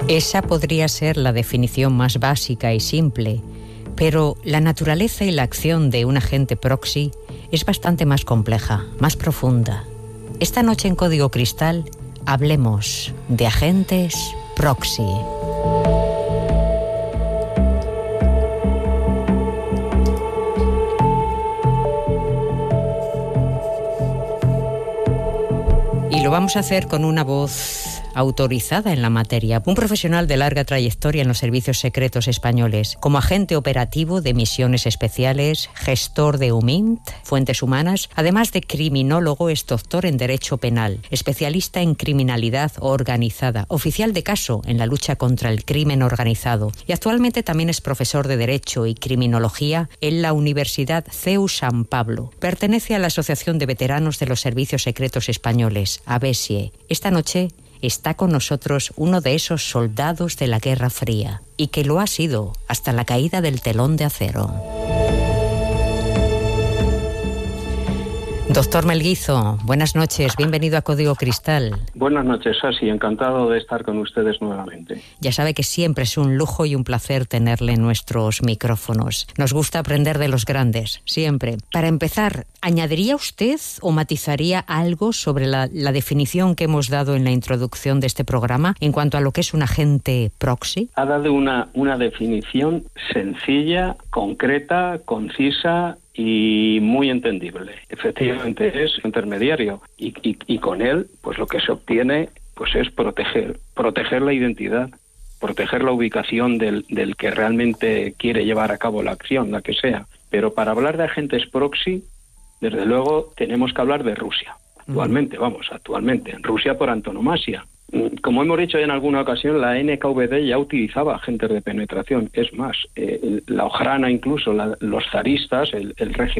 Esa podría ser la definición más básica y simple, pero la naturaleza y la acción de un agente proxy es bastante más compleja, más profunda. Esta noche en Código Cristal hablemos de agentes proxy. Y lo vamos a hacer con una voz autorizada en la materia, un profesional de larga trayectoria en los servicios secretos españoles, como agente operativo de misiones especiales, gestor de UMINT, fuentes humanas, además de criminólogo, es doctor en Derecho Penal, especialista en criminalidad organizada, oficial de caso en la lucha contra el crimen organizado y actualmente también es profesor de Derecho y Criminología en la Universidad CEU San Pablo. Pertenece a la Asociación de Veteranos de los Servicios Secretos Españoles, ABESIE. Esta noche está con nosotros uno de esos soldados de la Guerra Fría, y que lo ha sido hasta la caída del telón de acero. Doctor Melguizo, buenas noches, bienvenido a Código Cristal. Buenas noches, Asi, encantado de estar con ustedes nuevamente. Ya sabe que siempre es un lujo y un placer tenerle en nuestros micrófonos. Nos gusta aprender de los grandes, siempre. Para empezar, ¿añadiría usted o matizaría algo sobre la definición que hemos dado en la introducción de este programa en cuanto a lo que es un agente proxy? Ha dado una definición sencilla, concreta, concisa y muy entendible. Efectivamente es intermediario y con él pues lo que se obtiene pues es proteger la identidad, proteger la ubicación del que realmente quiere llevar a cabo la acción, la que sea. Pero para hablar de agentes proxy, desde luego tenemos que hablar de Rusia. Actualmente, en Rusia por antonomasia. Como hemos dicho en alguna ocasión, la NKVD ya utilizaba agentes de penetración. Es más, la Ojrana incluso, los zaristas, el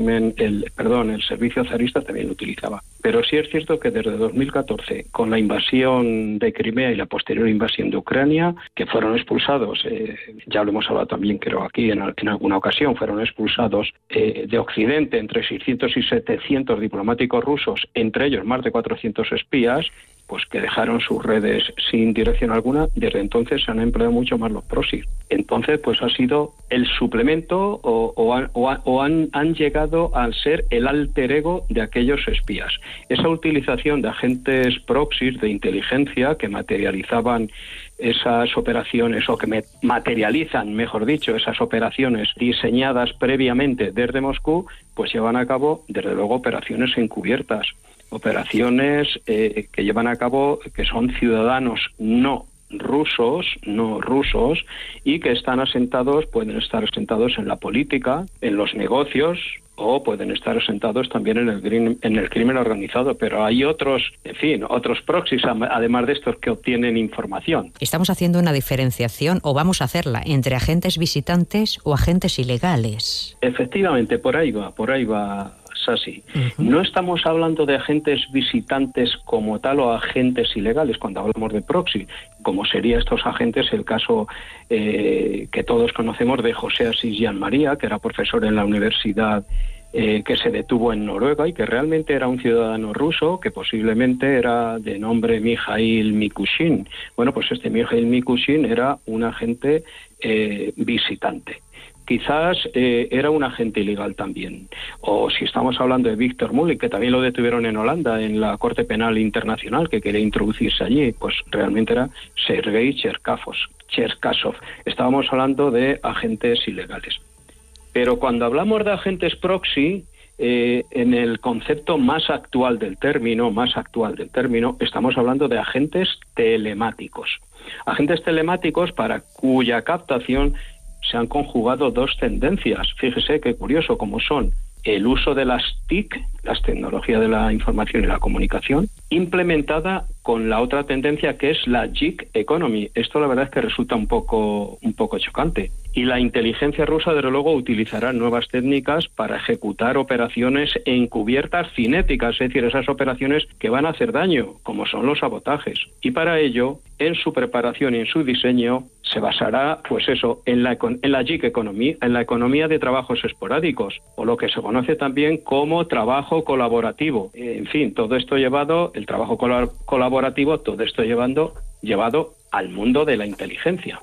servicio zarista también lo utilizaba. Pero sí es cierto que desde 2014, con la invasión de Crimea y la posterior invasión de Ucrania, que fueron expulsados, ya lo hemos hablado también creo aquí en alguna ocasión, fueron expulsados de Occidente entre 600 y 700 diplomáticos rusos, entre ellos más de 400 espías, pues que dejaron sus redes sin dirección alguna. Desde entonces se han empleado mucho más los proxys. Entonces, pues ha sido el suplemento o han llegado a ser el alter ego de aquellos espías. Esa utilización de agentes proxys de inteligencia que materializaban esas operaciones, o que materializan, mejor dicho, esas operaciones diseñadas previamente desde Moscú, pues llevan a cabo, desde luego, operaciones encubiertas. Operaciones que llevan a cabo, que son ciudadanos no rusos, y que pueden estar asentados en la política, en los negocios, o pueden estar asentados también en el crimen organizado. Pero hay otros proxies, además de estos, que obtienen información. Estamos haciendo una diferenciación, o vamos a hacerla, entre agentes visitantes o agentes ilegales. Efectivamente, por ahí va. Así. No estamos hablando de agentes visitantes como tal o agentes ilegales cuando hablamos de proxy, como sería estos agentes el caso que todos conocemos de José Asís Jan María, que era profesor en la universidad que se detuvo en Noruega y que realmente era un ciudadano ruso que posiblemente era de nombre Mikhail Mikushin. Bueno, pues este Mikhail Mikushin era un agente visitante. Quizás era un agente ilegal también. O si estamos hablando de Víctor Mulik, que también lo detuvieron en Holanda, en la Corte Penal Internacional, que quería introducirse allí, pues realmente era Sergei Cherkasov. Estábamos hablando de agentes ilegales. Pero cuando hablamos de agentes proxy, en el concepto más actual del término, estamos hablando de agentes telemáticos. Agentes telemáticos para cuya captación se han conjugado dos tendencias. Fíjese qué curioso, como son el uso de las TIC, las tecnologías de la información y la comunicación, implementada con la otra tendencia que es la gig economy. Esto la verdad es que resulta un poco chocante. Y la inteligencia rusa, desde luego, utilizará nuevas técnicas para ejecutar operaciones encubiertas cinéticas, es decir, esas operaciones que van a hacer daño, como son los sabotajes. Y para ello, en su preparación y en su diseño, se basará, pues eso, en la gig economy, en la economía de trabajos esporádicos, o lo que se conoce también como trabajo colaborativo. En fin, todo esto llevado, el trabajo colaborativo, todo esto llevando llevado al mundo de la inteligencia.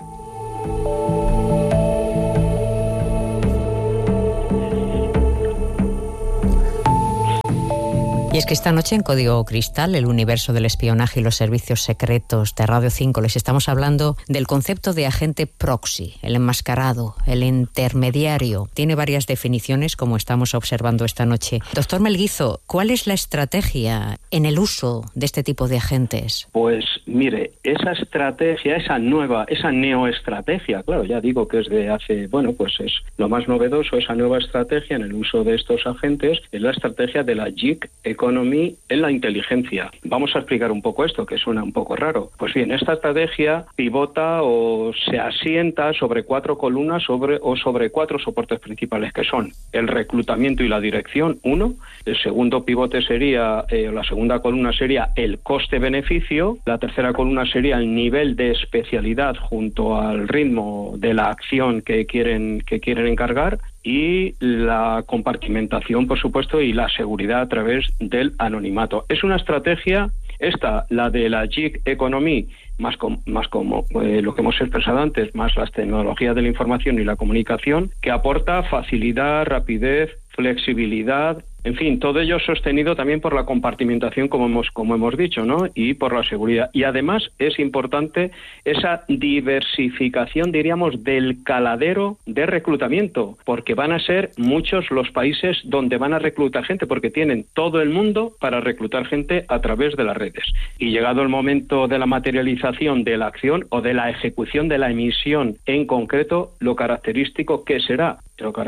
Y es que esta noche en Código Cristal, el universo del espionaje y los servicios secretos de Radio 5, les estamos hablando del concepto de agente proxy, el enmascarado, el intermediario. Tiene varias definiciones, como estamos observando esta noche. Doctor Melguizo, ¿cuál es la estrategia en el uso de este tipo de agentes? Pues mire, esa estrategia, esa neoestrategia, claro, ya digo que es de hace, pues es lo más novedoso, esa nueva estrategia en el uso de estos agentes, es la estrategia de la gig economy en la inteligencia. Vamos a explicar un poco esto, que suena un poco raro. Pues bien, esta estrategia pivota o se asienta sobre 4 columnas sobre 4 soportes principales, que son el reclutamiento y la dirección, 1. El segundo pivote sería, la segunda columna sería el coste-beneficio. La tercera columna sería el nivel de especialidad junto al ritmo de la acción que quieren encargar. Y la compartimentación, por supuesto, y la seguridad a través del anonimato. Es una estrategia, la de la gig economy, más como lo que hemos expresado antes, más las tecnologías de la información y la comunicación, que aporta facilidad, rapidez, flexibilidad, en fin, todo ello sostenido también por la compartimentación, como hemos dicho, ¿no? Y por la seguridad. Y además es importante esa diversificación, diríamos, del caladero de reclutamiento, porque van a ser muchos los países donde van a reclutar gente, porque tienen todo el mundo para reclutar gente a través de las redes. Y llegado el momento de la materialización de la acción o de la ejecución de la emisión en concreto, lo característico será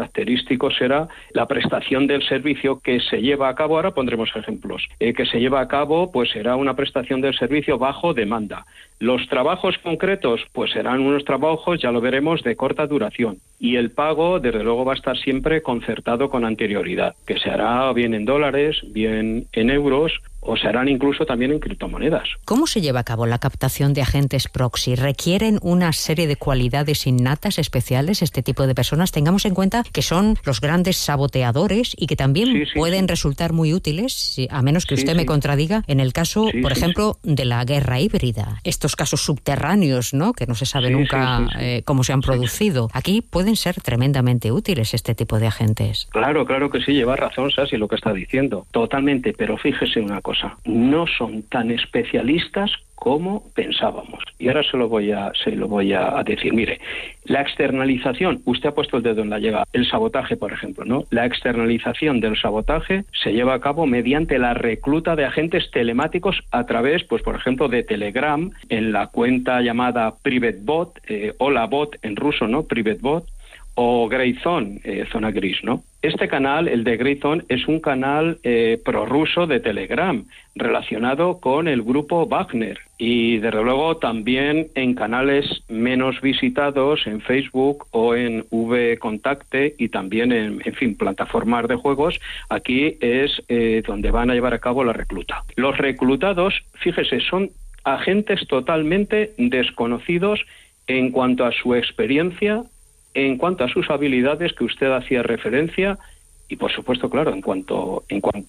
la prestación del servicio que se lleva a cabo. Ahora pondremos ejemplos. Que se lleva a cabo, pues será una prestación del servicio bajo demanda. Los trabajos concretos, pues serán unos trabajos, ya lo veremos, de corta duración. Y el pago, desde luego, va a estar siempre concertado con anterioridad, que se hará bien en dólares, bien en euros, o se harán incluso también en criptomonedas. ¿Cómo se lleva a cabo la captación de agentes proxy? ¿Requieren una serie de cualidades innatas especiales este tipo de personas? Tengamos en cuenta que son los grandes saboteadores y que también pueden resultar muy útiles, a menos que usted me contradiga, en el caso, por ejemplo, de la guerra híbrida. Estos casos subterráneos, ¿no?, que no se sabe nunca cómo se han producido. Aquí pueden ser tremendamente útiles este tipo de agentes. Claro que sí, lleva razón Sasi lo que está diciendo. Totalmente, pero fíjese una cosa. No son tan especialistas como pensábamos. Y ahora se lo voy a decir. Mire, la externalización, usted ha puesto el dedo en la llaga, el sabotaje, por ejemplo, ¿no? La externalización del sabotaje se lleva a cabo mediante la recluta de agentes telemáticos a través, pues por ejemplo, de Telegram, en la cuenta llamada PrivateBot, o la bot en ruso, ¿no? PrivateBot, o Grey Zone, zona gris, ¿no? Este canal, el de Grey Zone, es un canal prorruso de Telegram, relacionado con el grupo Wagner. Y desde luego también en canales menos visitados, en Facebook o en VKontakte, y también en plataformas de juegos. Aquí es donde van a llevar a cabo la recluta. Los reclutados, fíjese, son agentes totalmente desconocidos en cuanto a su experiencia, en cuanto a sus habilidades, que usted hacía referencia, y por supuesto, claro, en cuanto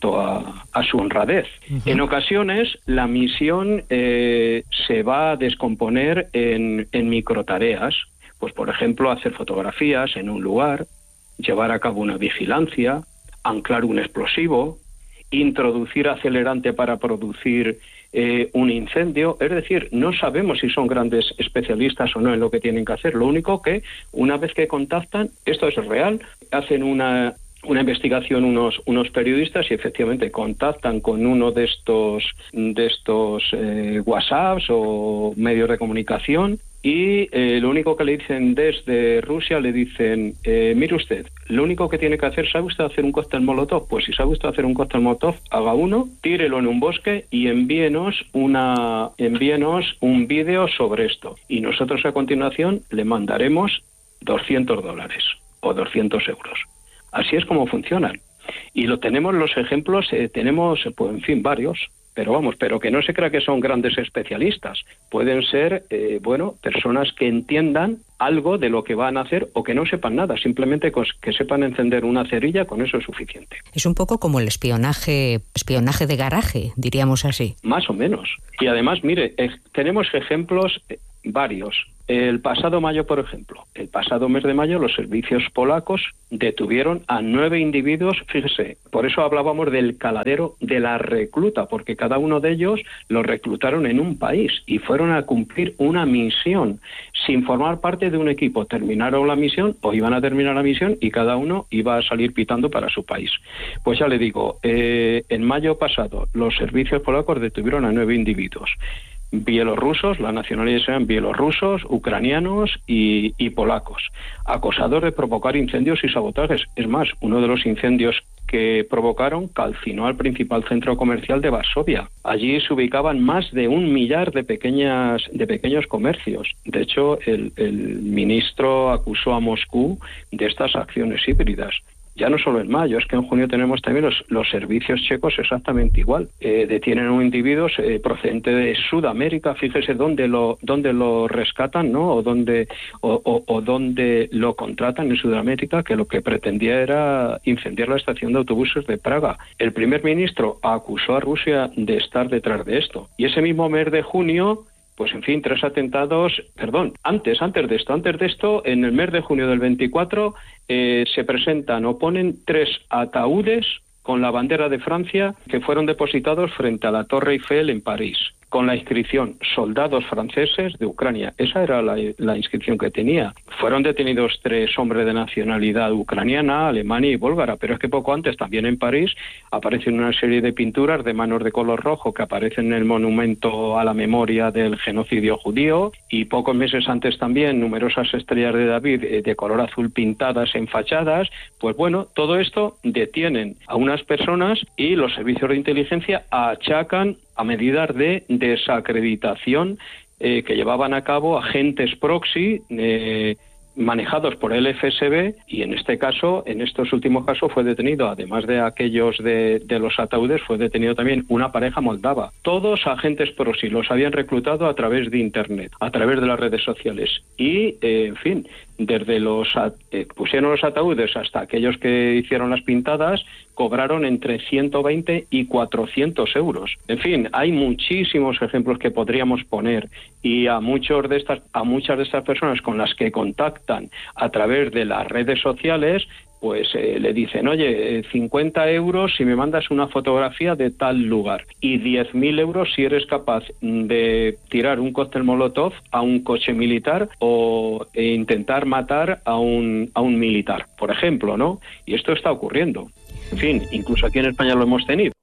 a su honradez. Uh-huh. En ocasiones la misión se va a descomponer en microtareas, pues por ejemplo hacer fotografías en un lugar, llevar a cabo una vigilancia, anclar un explosivo, introducir acelerante para producir un incendio. Es decir, no sabemos si son grandes especialistas o no en lo que tienen que hacer. Lo único que, una vez que contactan, esto es real, hacen una investigación unos periodistas y efectivamente contactan con uno de estos WhatsApps o medios de comunicación, y lo único que le dicen desde Rusia, le dicen, mire usted, lo único que tiene que hacer, ¿sabe usted hacer un cóctel molotov? Pues si sabe usted hacer un cóctel molotov, haga uno, tírelo en un bosque y envíenos un vídeo sobre esto. Y nosotros a continuación le mandaremos $200 o 200 euros. Así es como funcionan. Y tenemos los ejemplos, tenemos, pues en fin, varios. pero que no se crea que son grandes especialistas. Pueden ser, personas que entiendan algo de lo que van a hacer o que no sepan nada, simplemente que sepan encender una cerilla, con eso es suficiente. Es un poco como el espionaje de garaje, diríamos así. Más o menos. Y además, mire, tenemos ejemplos varios. El pasado mayo, por ejemplo, el pasado mes de mayo, los servicios polacos detuvieron a 9 individuos, fíjese, por eso hablábamos del caladero de la recluta, porque cada uno de ellos los reclutaron en un país y fueron a cumplir una misión sin formar parte de un equipo. Terminaron la misión o iban a terminar la misión y cada uno iba a salir pitando para su país. Pues ya le digo, en mayo pasado los servicios polacos detuvieron a 9 individuos. Bielorrusos, la nacionalidad eran bielorrusos, ucranianos y polacos, acusados de provocar incendios y sabotajes. Es más, uno de los incendios que provocaron calcinó al principal centro comercial de Varsovia. Allí se ubicaban más de 1 millar de pequeños comercios. De hecho, el ministro acusó a Moscú de estas acciones híbridas. Ya no solo en mayo, es que en junio tenemos también los servicios checos exactamente igual. Detienen a un individuo procedente de Sudamérica, fíjese dónde lo rescatan, ¿no? O dónde lo contratan en Sudamérica, que lo que pretendía era incendiar la estación de autobuses de Praga. El primer ministro acusó a Rusia de estar detrás de esto. Y ese mismo mes de junio, pues en fin, 3 atentados, antes de esto, en el mes de junio del 24, se presentan o ponen 3 ataúdes con la bandera de Francia que fueron depositados frente a la Torre Eiffel en París, con la inscripción soldados franceses de Ucrania. Esa era la inscripción que tenía. Fueron detenidos 3 hombres de nacionalidad ucraniana, alemana y búlgara, pero es que poco antes, también en París, aparecen una serie de pinturas de manos de color rojo que aparecen en el monumento a la memoria del genocidio judío, y pocos meses antes también numerosas estrellas de David de color azul pintadas en fachadas. Pues bueno, todo esto detienen a unas personas y los servicios de inteligencia achacan a medidas de desacreditación que llevaban a cabo agentes proxy manejados por el FSB, y en estos últimos casos fue detenido, además de aquellos de los ataúdes, fue detenido también una pareja moldava. Todos agentes proxy, los habían reclutado a través de Internet, a través de las redes sociales. Y, en fin, desde pusieron los ataúdes hasta aquellos que hicieron las pintadas, cobraron entre 120 y 400 euros. En fin, hay muchísimos ejemplos que podríamos poner, y a muchas de estas personas con las que contactan a través de las redes sociales, pues le dicen, oye, 50 euros si me mandas una fotografía de tal lugar, y 10.000 euros si eres capaz de tirar un cóctel molotov a un coche militar o intentar matar a un militar, por ejemplo, ¿no? Y esto está ocurriendo. En fin, incluso aquí en España lo hemos tenido.